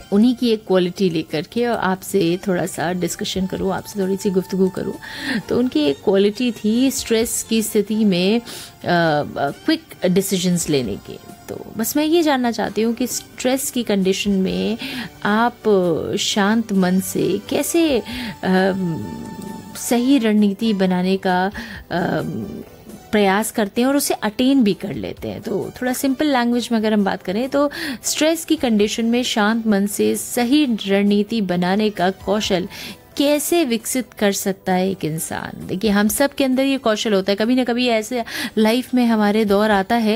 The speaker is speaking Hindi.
उन्हीं की एक क्वालिटी लेकर के और आपसे थोड़ा सा डिस्कशन करूँ, आपसे थोड़ी सी गुफ्तगू करूँ। तो उनकी एक क्वालिटी थी स्ट्रेस की स्थिति में क्विक डिसीजंस लेने की। तो बस मैं ये जानना चाहती हूँ कि स्ट्रेस की कंडीशन में आप शांत मन से कैसे सही रणनीति बनाने का प्रयास करते हैं और उसे अटेन भी कर लेते हैं। तो थोड़ा सिंपल लैंग्वेज में अगर हम बात करें तो स्ट्रेस की कंडीशन में शांत मन से सही रणनीति बनाने का कौशल कैसे विकसित कर सकता है एक इंसान। देखिए हम सब के अंदर ये कौशल होता है, कभी ना कभी ऐसे लाइफ में हमारे दौर आता है